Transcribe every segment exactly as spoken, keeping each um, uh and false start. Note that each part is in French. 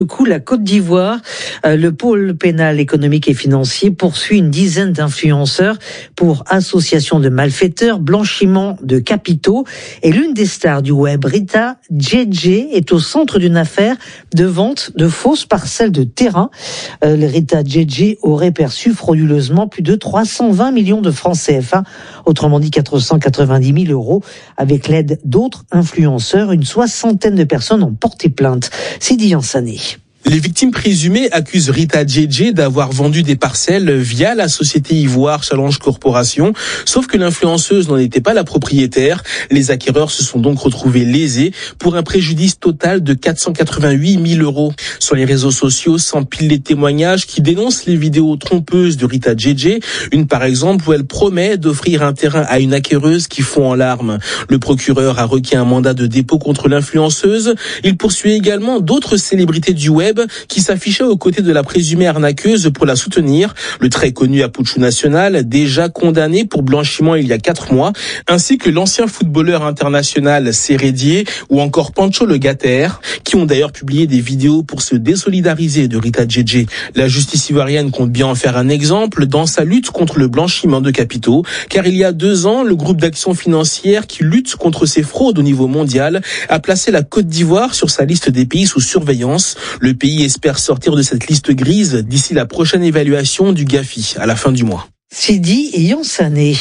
Du coup, la Côte d'Ivoire, euh, le pôle pénal économique et financier poursuit une dizaine d'influenceurs pour association de malfaiteurs, blanchiment de capitaux. Et l'une des stars du web, Rita Djedje, est au centre d'une affaire de vente de fausses parcelles de terrain. Euh, Rita Djedje aurait perçu frauduleusement plus de trois cent vingt millions de francs C F A, autrement dit quatre cent quatre-vingt-dix mille euros, avec l'aide d'autres influenceurs. Une soixantaine de personnes ont porté plainte. Sidi Ansané. Les victimes présumées accusent Rita Djedje d'avoir vendu des parcelles via la société Ivoire Challenge Corporation, sauf que l'influenceuse n'en était pas la propriétaire. Les acquéreurs se sont donc retrouvés lésés pour un préjudice total de quatre cent quatre-vingt-huit mille euros. Sur les réseaux sociaux s'empilent les témoignages qui dénoncent les vidéos trompeuses de Rita Djedje, une par exemple où elle promet d'offrir un terrain à une acquéreuse qui fond en larmes. Le procureur a requis un mandat de dépôt contre l'influenceuse. Il poursuit également d'autres célébrités du web qui s'affichait aux côtés de la présumée arnaqueuse pour la soutenir. Le très connu Apouchou National, déjà condamné pour blanchiment il y a quatre mois, ainsi que l'ancien footballeur international Sérédier ou encore Pancho Le Gatter, qui ont d'ailleurs publié des vidéos pour se désolidariser de Rita Djedje. La justice ivoirienne compte bien en faire un exemple dans sa lutte contre le blanchiment de capitaux, car il y a deux ans, le groupe d'action financière qui lutte contre ces fraudes au niveau mondial a placé la Côte d'Ivoire sur sa liste des pays sous surveillance. Le Le pays espère sortir de cette liste grise d'ici la prochaine évaluation du GAFI à la fin du mois. Sidi Yansané.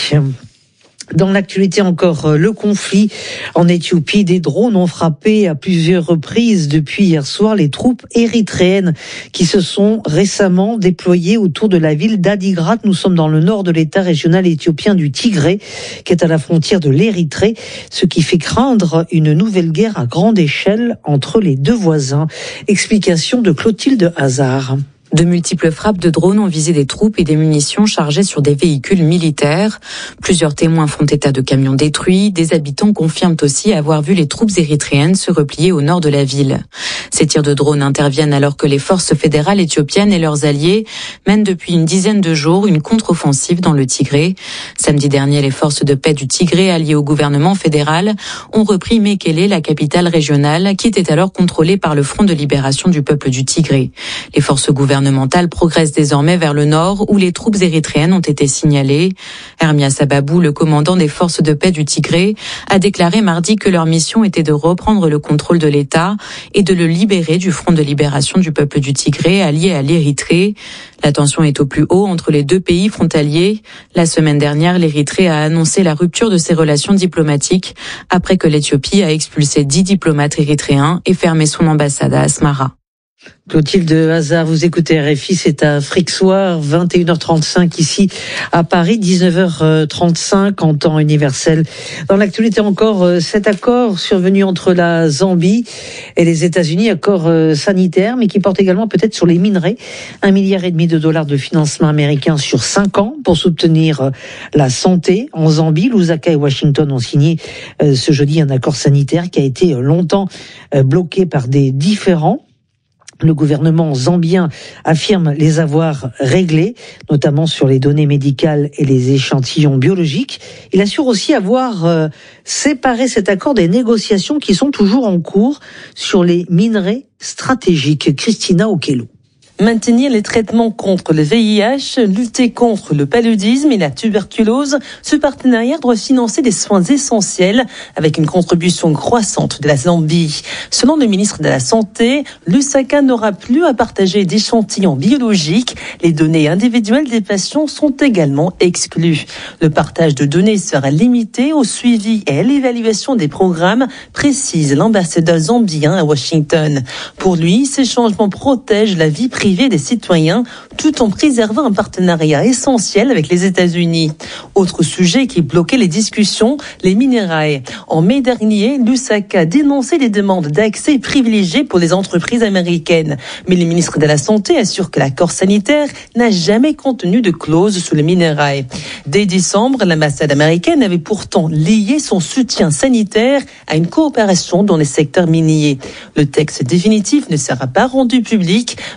Dans l'actualité encore, le conflit en Éthiopie, des drones ont frappé à plusieurs reprises depuis hier soir les troupes érythréennes qui se sont récemment déployées autour de la ville d'Adigrat. Nous sommes dans le nord de l'État régional éthiopien du Tigré, qui est à la frontière de l'Érythrée, ce qui fait craindre une nouvelle guerre à grande échelle entre les deux voisins. Explication de Clotilde Hazard. De multiples frappes de drones ont visé des troupes et des munitions chargées sur des véhicules militaires. Plusieurs témoins font état de camions détruits. Des habitants confirment aussi avoir vu les troupes érythréennes se replier au nord de la ville. Ces tirs de drones interviennent alors que les forces fédérales éthiopiennes et leurs alliés mènent depuis une dizaine de jours une contre-offensive dans le Tigré. Samedi dernier, les forces de paix du Tigré alliées au gouvernement fédéral ont repris Mekele, la capitale régionale, qui était alors contrôlée par le Front de libération du peuple du Tigré. Les forces gouvernementales progresse désormais vers le nord où les troupes érythréennes ont été signalées. Hermia Sababou, le commandant des forces de paix du Tigré, a déclaré mardi que leur mission était de reprendre le contrôle de l'État et de le libérer du Front de libération du peuple du Tigré allié à l'Érythrée. La tension est au plus haut entre les deux pays frontaliers. La semaine dernière, l'Érythrée a annoncé la rupture de ses relations diplomatiques après que l'Éthiopie a expulsé dix diplomates érythréens et fermé son ambassade à Asmara. Clotilde Hazard, vous écoutez R F I, c'est à Afrique Soir, vingt et une heures trente-cinq ici à Paris, dix-neuf heures trente-cinq en temps universel. Dans l'actualité encore, cet accord survenu entre la Zambie et les États-Unis, accord sanitaire, mais qui porte également peut-être sur les minerais. Un milliard et demi de dollars de financement américain sur cinq ans pour soutenir la santé en Zambie. Lusaka et Washington ont signé ce jeudi un accord sanitaire qui a été longtemps bloqué par des différends. Le gouvernement zambien affirme les avoir réglés, notamment sur les données médicales et les échantillons biologiques. Il assure aussi avoir euh, séparé cet accord des négociations qui sont toujours en cours sur les minerais stratégiques. Christina Okello. Maintenir les traitements contre le V I H, lutter contre le paludisme et la tuberculose, ce partenariat doit financer des soins essentiels avec une contribution croissante de la Zambie. Selon le ministre de la Santé, Lusaka n'aura plus à partager d'échantillons biologiques. Les données individuelles des patients sont également exclues. Le partage de données sera limité au suivi et à l'évaluation des programmes, précise l'ambassadeur zambien à Washington. Pour lui, ces changements protègent la vie privée des citoyens tout en préservant un partenariat essentiel avec les États-Unis. Autre sujet qui bloquait les discussions, les minerais. En mai dernier, Lusaka dénonçait les demandes d'accès privilégié pour les entreprises américaines. Mais le ministre de la Santé assure que l'accord sanitaire n'a jamais contenu de clause sur les minerais. Dès décembre, l'ambassade américaine avait pourtant lié son soutien sanitaire à une coopération dans les secteurs miniers. Le texte définitif ne sera pas rendu public, de quoi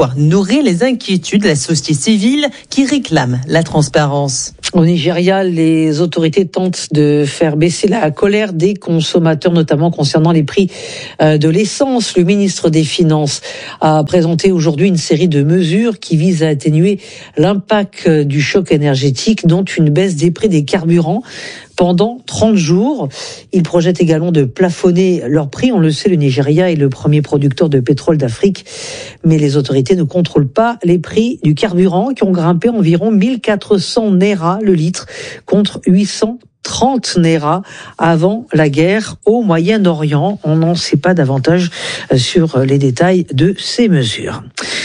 histoire nourrit les inquiétudes de la société civile qui réclame la transparence. Au Nigeria, les autorités tentent de faire baisser la colère des consommateurs, notamment concernant les prix de l'essence. Le ministre des Finances a présenté aujourd'hui une série de mesures qui visent à atténuer l'impact du choc énergétique, dont une baisse des prix des carburants pendant trente jours. Il projette également de plafonner leurs prix. On le sait, le Nigeria est le premier producteur de pétrole d'Afrique, mais les autorités ne contrôlent pas les prix du carburant qui ont grimpé environ mille quatre cents naira le litre contre huit cent trente naira avant la guerre au Moyen-Orient. On n'en sait pas davantage sur les détails de ces mesures.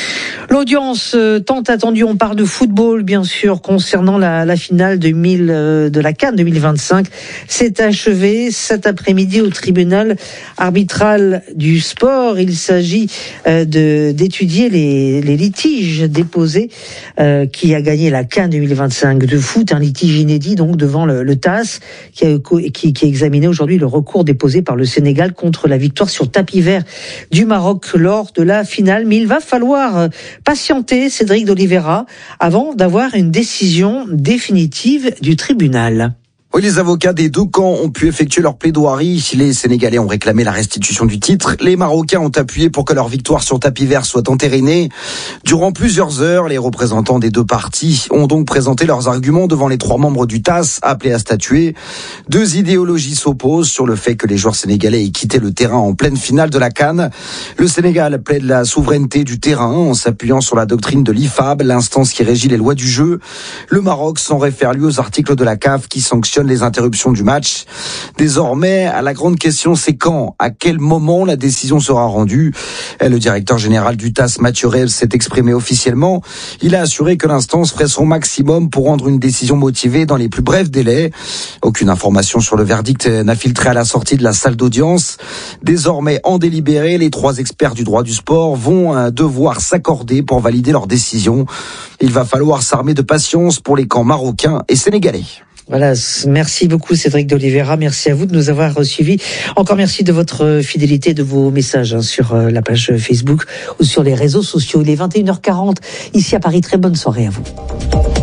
L'audience tant attendue, on parle de football bien sûr, concernant la, la finale de, mille, de la CAN deux mille vingt-cinq, s'est achevée cet après-midi au tribunal arbitral du sport. Il s'agit de, d'étudier les, les litiges déposés euh, qui a gagné la CAN deux mille vingt-cinq de foot, un litige inédit donc devant le, le T A S qui a, qui, qui a examiné aujourd'hui le recours déposé par le Sénégal contre la victoire sur tapis vert du Maroc lors de la finale. Mais il va falloir patienter, Cédric d'Oliveira, avant d'avoir une décision définitive du tribunal. Oui, les avocats des deux camps ont pu effectuer leur plaidoirie. Les Sénégalais ont réclamé la restitution du titre. Les Marocains ont appuyé pour que leur victoire sur tapis vert soit entérinée. Durant plusieurs heures, les représentants des deux parties ont donc présenté leurs arguments devant les trois membres du T A S appelés à statuer. Deux idéologies s'opposent sur le fait que les joueurs sénégalais aient quitté le terrain en pleine finale de la CAN. Le Sénégal plaide la souveraineté du terrain en s'appuyant sur la doctrine de l'I F A B, l'instance qui régit les lois du jeu. Le Maroc s'en réfère lui aux articles de la C A F qui sanctionnent les interruptions du match. Désormais, la grande question, c'est quand, à quel moment la décision sera rendue. Le directeur général du T A S, Mathieu Reyes, s'est exprimé officiellement. Il a assuré que l'instance ferait son maximum pour rendre une décision motivée dans les plus brefs délais. Aucune information sur le verdict n'a filtré à la sortie de la salle d'audience. Désormais, en délibéré, les trois experts du droit du sport vont devoir s'accorder pour valider leur décision. Il va falloir s'armer de patience pour les camps marocains et sénégalais. Voilà, merci beaucoup Cédric d'Oliveira, merci à vous de nous avoir suivis. Encore merci de votre fidélité, de vos messages hein, sur la page Facebook ou sur les réseaux sociaux. Il est vingt et une heures quarante ici à Paris, très bonne soirée à vous.